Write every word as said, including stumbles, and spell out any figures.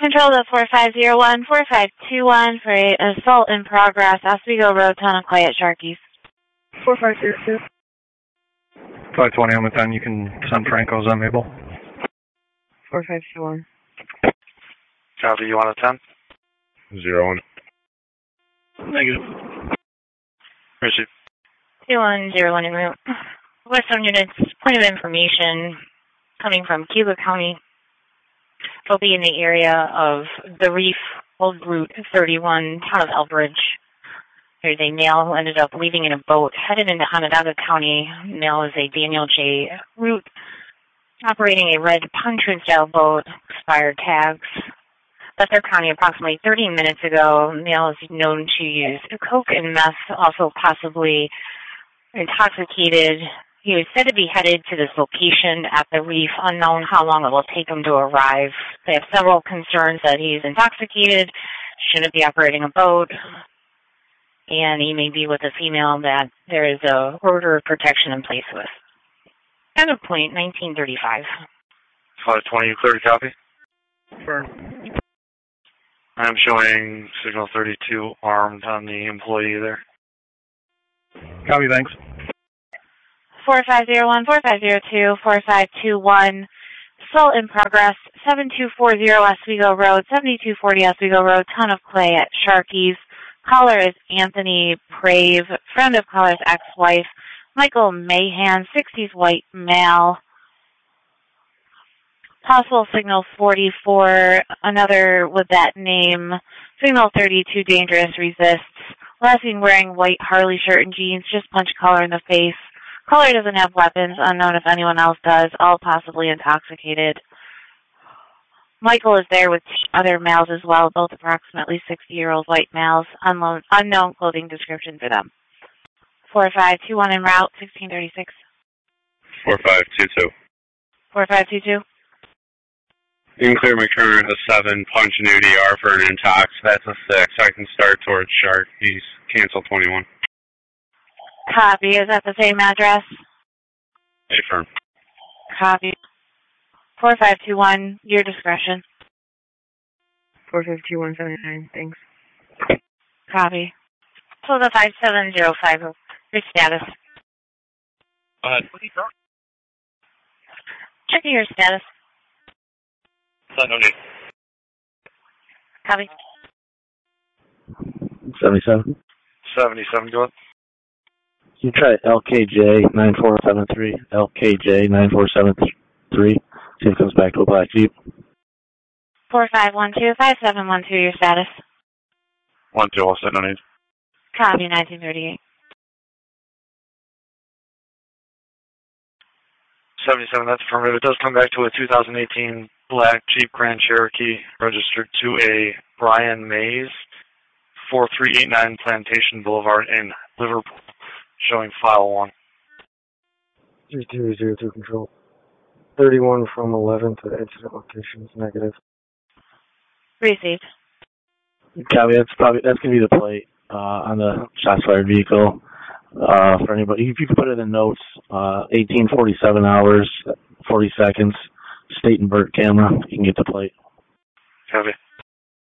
Control to four five zero one, four five two one for a assault in progress, Oswego Road, Town of Clay at Sharkey's. four five zero two. five twenty on the ten, you can send Franco's on Mabel. four five two one. Copy, you want a ten? Zero one. Negative. Receive. two one zero one en route. Western units, point of information coming from Cuba County. They'll be in the area of the Reef, Old Route thirty-one, Town of Elbridge. There's a male who ended up leaving in a boat headed into Onondaga County. Male is a Daniel J. Root, operating a red pontoon-style boat, expired tags. Left their county approximately thirty minutes ago. Male is known to use coke and meth, also possibly intoxicated. He was said to be headed to this location at the Reef, unknown how long it will take him to arrive. They have several concerns that he's intoxicated, shouldn't be operating a boat, and he may be with a female that there is a order of protection in place with. End of point, nineteen thirty-five. five twenty, clear to copy? Firm. I'm showing signal thirty-two armed on the employee there. Copy, thanks. four five zero one, four five zero two, four five two one. Assault in progress, seven two four zero Oswego Road, seventy-two forty Oswego Road, Town of Clay at Sharkey's. Caller is Anthony Prave, friend of caller's ex-wife, Michael Mahan, sixties white male. Possible signal forty-four, another with that name. Signal thirty-two, dangerous, resists. Last seen wearing white Harley shirt and jeans, just punched caller in the face. Caller doesn't have weapons, unknown if anyone else does, all possibly intoxicated. Michael is there with other males as well, both approximately sixty-year-old white males, unknown, unknown clothing description for them. four five two one en route, sixteen thirty-six. four five two two. four five two two. You can clear my current a seven, punch an U D R for an intox. That's a six. I can start towards Shark. He's cancel twenty-one. Copy. Is that the same address? Affirm. Copy. four five two one, your discretion. four five two one seven nine, thanks. Copy. So the five seven zero five, your status. Go ahead. Checking your status. So no need. Copy. seventy-seven. seventy-seven, go ahead. You try L K J nine four seven three. L K J nine four seven three. See if it comes back to a black Jeep. four five one two, five seven one two, your status. one two, all set, no need. Copy, nineteen thirty-eight. seventy-seven, that's affirmative. It does come back to a two thousand eighteen black Jeep Grand Cherokee registered to a Brian Mays, four three eight nine Plantation Boulevard in Liverpool, showing file one. three two zero two control. thirty-one from eleven to incident locations, negative. Received. Copy. That's probably that's gonna be the plate uh, on the shots fired vehicle. Uh, for anybody, if you could put it in the notes, uh, eighteen forty-seven hours, forty seconds, state and vert camera, you can get the plate. Copy.